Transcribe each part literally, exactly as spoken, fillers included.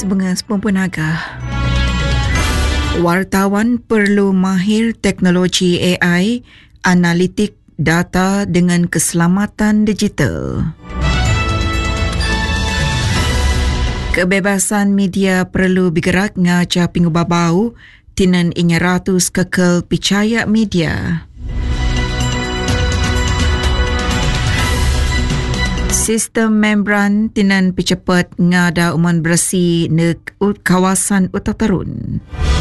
Bunga Sepumpun Agah. Wartawan perlu mahir teknologi A I, analitik data dengan keselamatan digital. Kebebasan media perlu bergerak ngajar pengubah bau, tinan inya ratus kekal percaya media. Sistem membran tinan percepat ngada uman bersih nek kawasan Utar Tarun.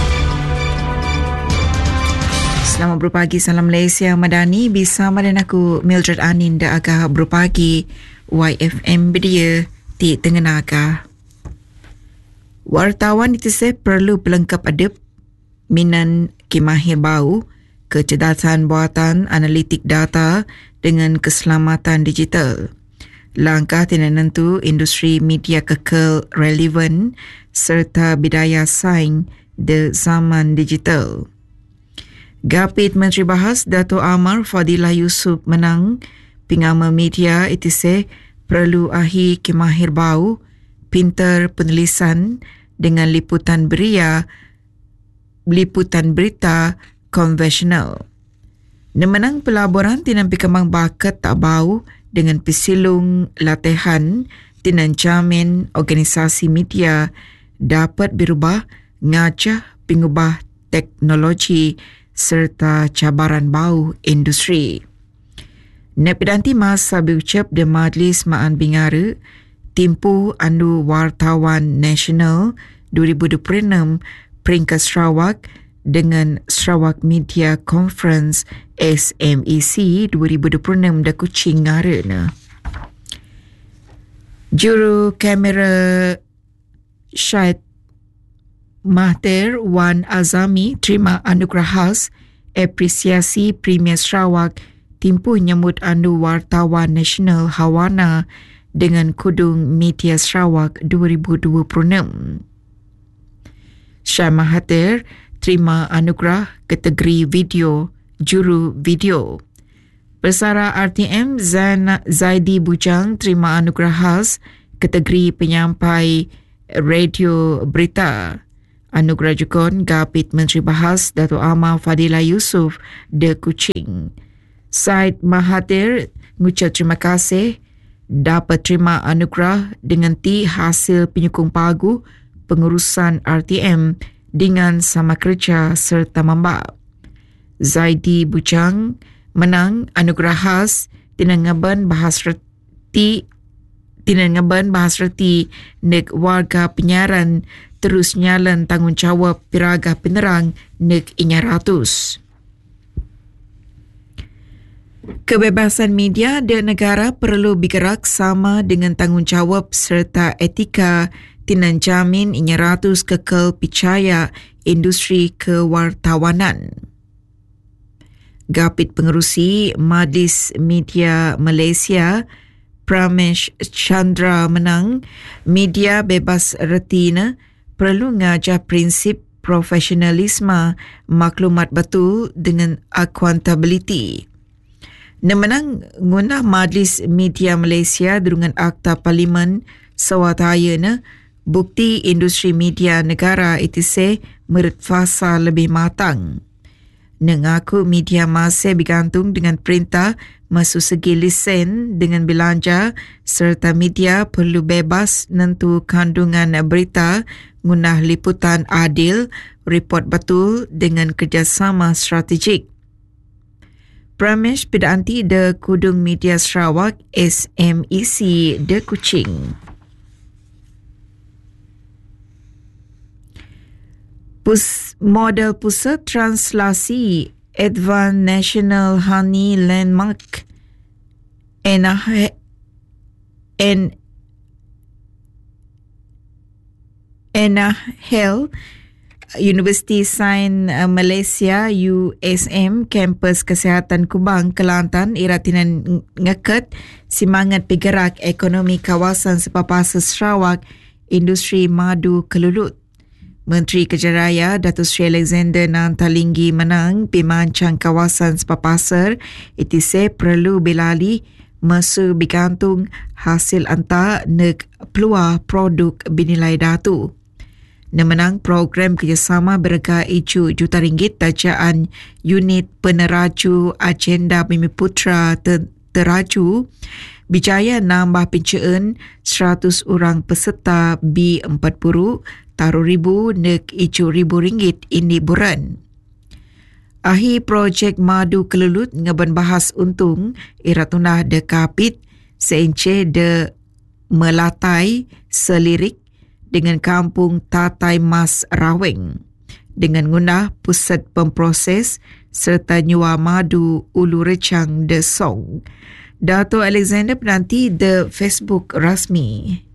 Selamat berpagi, salam Malaysia Madani. Bersama dengan aku Mildred Anin da agak berpagi Y F M Bedia di Tengah Naga. Wartawan itu saya perlu pelengkap adab minan kimahir bau, kecerdasan buatan, analitik data dengan keselamatan digital. Langkah tidak nentu industri media kekal relevan serta bidaya saing di zaman digital. Gapit Menteri Bahas Dato' Amar Fadilah Yusof menang pengama media itu se perlu ahi kemahir bau, pintar penulisan dengan liputan beria, liputan berita konvensional. Nemenang pelaburan tinan pikemang bakat tak bau dengan pesilung latihan tinan jamin organisasi media dapat berubah ngajah pengubah teknologi serta cabaran bau industri. Nepidanti masa berucap di Majlis Maan Bingara Timpu Andu Wartawan Nasional dua ribu dua puluh enam peringkat Sarawak dengan Sarawak Media Conference S M E C dua ribu dua puluh enam da Kuching ngarana. Juru kamera Syed Mahathir Wan Azami terima anugerah khas apresiasi Premier Sarawak Timpu nyambut Andu Wartawan Nasional Hawana dengan Kudung Media Sarawak dua ribu dua puluh enam. Syed Mahathir terima anugerah kategori video, juru video. Pesara R T M Zain Zaidi Bujang terima anugerah khas kategori penyampai radio berita. Anugerah jukon Gapit Menteri Bahas Dato' Amar Fadilah Yusof de Kuching. Syed Mahathir ngucap terima kasih dapat terima anugerah dengan ti hasil penyokong pagu pengurusan R T M dengan sama kerja serta membak. Zaidi Bujang menang anugerah khas tinan ngaban bahas reti tinan ngaban bahas reti nek warga penyiaran terus nyalan tanggungjawab piraga penerang nek inya ratus. Kebebasan media di negara perlu bergerak sama dengan tanggungjawab serta etika tinan jamin inya ratus kekal percaya industri kewartawanan. Gapit Pengerusi Majlis Media Malaysia Pramesh Chandra menang media bebas retina perlu ngajar prinsip profesionalisme maklumat betul dengan accountability. Nemenang ngunah Majlis Media Malaysia dengan Akta Parlimen Sawataya na bukti industri media negara itu se meretfasa lebih matang. Nengaku media masih bergantung dengan perintah masuk segi lesen dengan belanja serta media perlu bebas nentu kandungan berita ngunah liputan adil, report betul dengan kerjasama strategik. Pramesh Pidanti de Kudung Media Sarawak S M E C de Kuching. Pus model pusat translasi Advanced National Honey Landmark N N Enahel Universiti Sains Malaysia U S M Kampus Kesihatan Kubang Kelantan iratinan ngeket semangat bergerak ekonomi kawasan sepapasan Sarawak industri madu kelulut. Menteri Kejaraya Datuk Seri Alexander Nantalinggi menang pemancang kawasan sepapasar itu se perlu belali masa bergantung hasil anta nek peluang produk bernilai datu. Nemenang program kerjasama berega icu juta ringgit tajaan unit peneraju agenda Bumi Putra ter- teraju bijaya nambah pincaan seratus orang peserta B empat puluh taruh ribu nek icu ribu ringgit ini buran. Ahi projek Madu Kelelut ngaban bahas untung iratunah de kapit seenceh de melatai selirik dengan kampung Tatai Mas Raweng dengan guna pusat pemproses serta nyua madu Ulu Recang de Song. Dato' Alexander penanti The Facebook rasmi.